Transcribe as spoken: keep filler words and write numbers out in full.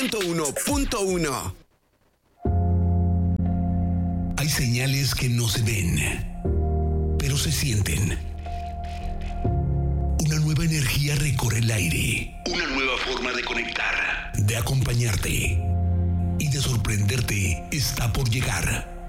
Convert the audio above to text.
ciento uno punto uno. Hay señales que no se ven, pero se sienten. Una nueva energía recorre el aire. Una nueva forma de conectar, de acompañarte y de sorprenderte está por llegar.